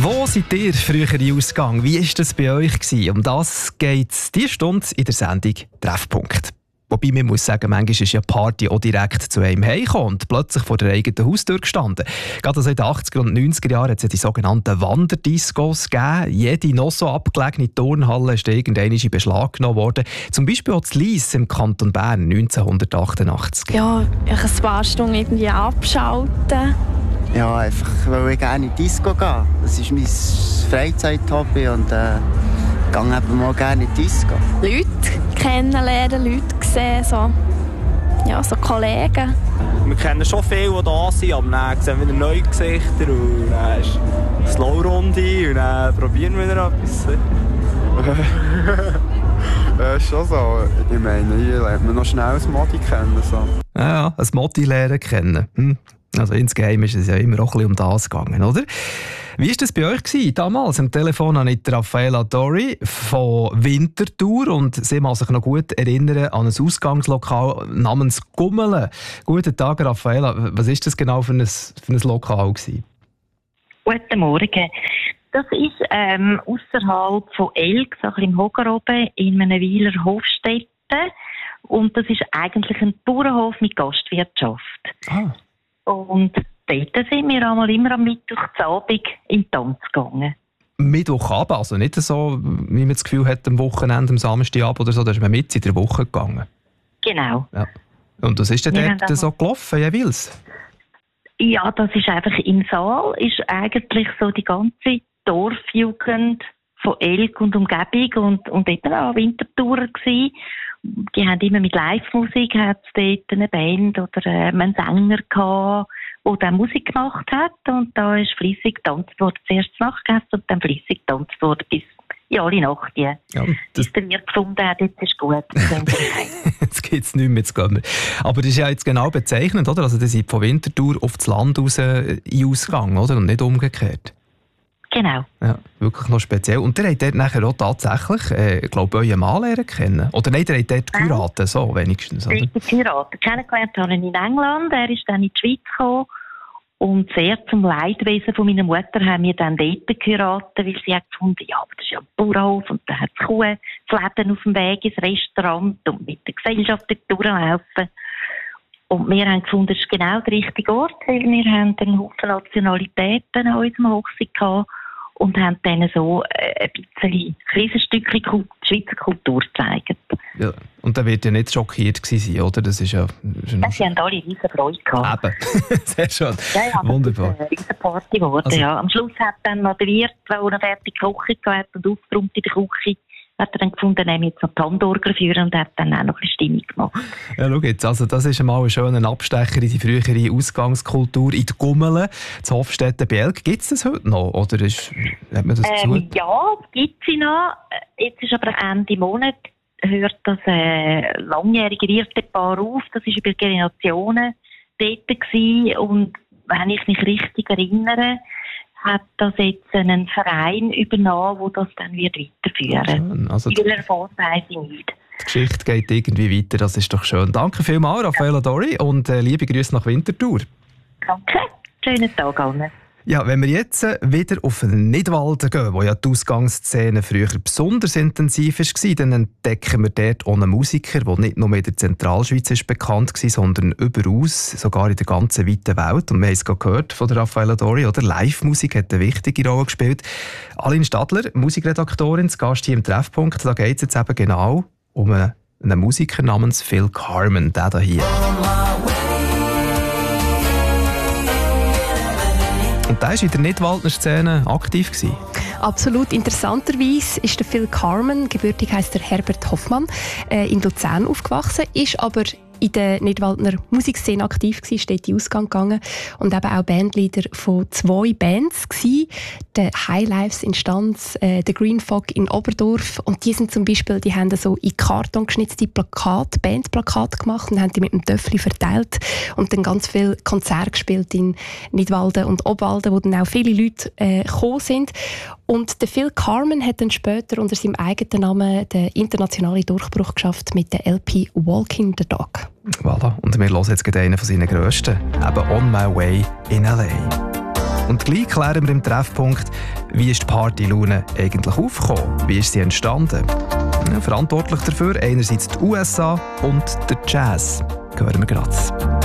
Wo seid ihr früher in Ausgang? Wie war das bei euch gewesen? Um das geht es diese Stunde in der Sendung «Treffpunkt». Wobei man muss sagen, manchmal ist ja die Party auch direkt zu einem heimgekommen und plötzlich vor der eigenen Haustür gestanden. Gerade also in den 80er und 90er Jahren hat es ja die sogenannten Wanderdiscos gegeben. Jede noch so abgelegene Turnhalle ist irgendwann in Beschlag genommen worden. Zum Beispiel auch das Lies im Kanton Bern 1988. Ja, ein paar Stunden irgendwie abschalten. Ja, einfach weil ich gerne in die Disco gehe. Das ist mein Freizeithobby und ich gehe eben mal gerne in die Disco. Leute kennenlernen, Leute sehen, so Kollegen. Wir kennen schon viele, die da sind, aber dann sehen wir wieder neue Gesichter und dann ist eine Slow-Runde und dann probieren wir wieder etwas. Ja, schon so. Ich meine, hier lernt man noch schnell ein Modi kennen. So. Ja, ein Modi lernen kennen. Also insgeheim ist es ja immer auch ein bisschen um das gegangen, oder? Wie war das bei euch gewesen? Damals am Telefon habe ich Raffaella Dori von Winterthur und sie mag sich noch gut erinnern an ein Ausgangslokal namens Gummele. Guten Tag, Raffaella. Was war das genau für ein Lokal gewesen? Guten Morgen. Das ist ausserhalb von Elg, so ein bisschen im Hoger oben, in einem Weiler Hofstätte. Und das ist eigentlich ein Bauernhof mit Gastwirtschaft. Ah. Und dort sind wir immer am Mittwochabend in den Tanz gegangen. Mittwochabend? Also nicht so, wie man das Gefühl hat, am Wochenende, am Samstagabend oder so, da ist man mit in der Woche gegangen? Genau. Ja. Und was ist denn dort so gelaufen, jeweils? Ja, das ist einfach im Saal, ist eigentlich so die ganze Dorfjugend von Elk und Umgebung und eben auch Wintertourer gewesen. Die haben immer mit Live-Musik, hat es dort eine Band oder einen Sänger gehabt, der dann Musik gemacht hat. Und da ist fleissig getanzt worden, zuerst Nachtgäste und dann fleissig getanzt worden bis in alle Nacht. Ja, bis der Wirt gefunden hat, jetzt ist gut. Jetzt geht es nicht mehr, jetzt gehen wir. Aber das ist ja jetzt genau bezeichnend, oder? Also, die sind von Winterthur auf das Land raus in Ausgang, oder? Und nicht umgekehrt. Genau. Ja, wirklich noch speziell. Und ihr habt dort nachher auch tatsächlich, glaube ich, euren Mann lernen kennen. Oder nein, ihr habt dort geheiratet, so wenigstens, oder? Ich habe geheiratet. Kennengelernt habe ich in England. Er ist dann in die Schweiz gekommen. Und sehr zum Leidwesen von meiner Mutter haben wir dann dort geheiratet, weil sie hat gefunden, ja, aber das ist ja ein Bauernhof und da hat es Kuh, das Läden auf dem Weg ins Restaurant und mit der Gesellschaft dort durchlaufen. Und wir haben gefunden, das ist genau der richtige Ort, weil wir haben einen Haufen Nationalitäten an unserem Hochzeit gehabt und haben denen so ein bisschen kleines Stückchen Schweizer Kultur gezeigt. Ja, und da wird ja nicht schockiert gewesen sein, oder? Das ist ja... Sie haben alle riesen Freude gehabt. Eben, sehr schön. Ja, wunderbar. Das ist eine riesen Party geworden, also, ja. Am Schluss hat dann noch der Wirt, der eine fertige Küche gehabt und aufgeräumt in der Küche, hat er dann gefunden, er jetzt noch die Handorgel führen und hat dann auch noch ein bisschen Stimmung gemacht. Ja, schau jetzt, also das ist einmal ein schöner Abstecher in die frühere Ausgangskultur in der Gummele, zu Hofstetten bei Elk. Gibt es das heute noch? Oder hat man das ja, gibt es noch. Jetzt ist aber Ende Monat, hört das langjährige Wirtepaar auf. Das war über Generationen dort gewesen. Und wenn ich mich richtig erinnere, hat das jetzt einen Verein übernommen, der das dann wird weiterführen. Also in welcher Form weiss ich nicht. Die Geschichte geht irgendwie weiter, das ist doch schön. Danke vielmals, Raffaella Dori, und liebe Grüße nach Winterthur. Danke, schönen Tag allen. Ja, wenn wir jetzt wieder auf Nidwalden gehen, wo ja die Ausgangsszene früher besonders intensiv war, dann entdecken wir dort auch einen Musiker, der nicht nur in der Zentralschweiz ist bekannt war, sondern überaus, sogar in der ganzen weiten Welt. Und wir haben es gerade gehört von der Raffaella Dori, oder? Live-Musik hat eine wichtige Rolle gespielt. Aline Stadler, Musikredaktorin, zu Gast hier im Treffpunkt, da geht es jetzt eben genau um einen Musiker namens Phil Carmen, der hier. Und der war in der Nidwaldner Szene aktiv. Absolut. Interessanterweise ist der Phil Carmen, gebürtig heisst er Herbert Hoffmann, in Luzern aufgewachsen, ist aber in der Nidwaldner Musikszene aktiv gewesen, ist dort in Ausgang gegangen und eben auch Bandleader von 2 Bands gewesen, der Highlives in Stanz, der Green Fog in Oberdorf, und die sind zum Beispiel, die haben so in Karton geschnitzte Bandplakate gemacht und haben die mit dem Töffli verteilt und dann ganz viele Konzerte gespielt in Nidwalden und Obwalden, wo dann auch viele Leute gekommen sind. Und der Phil Carmen hat dann später unter seinem eigenen Namen den internationalen Durchbruch geschafft mit der LP Walking the Dog. Voilà. Und wir hören jetzt einen von seinen grössten, eben On My Way in L.A. Und gleich klären wir im Treffpunkt, wie ist die Partylaune eigentlich aufgekommen? Wie ist sie entstanden? Ja, verantwortlich dafür einerseits die USA und der Jazz. Hören wir gerade.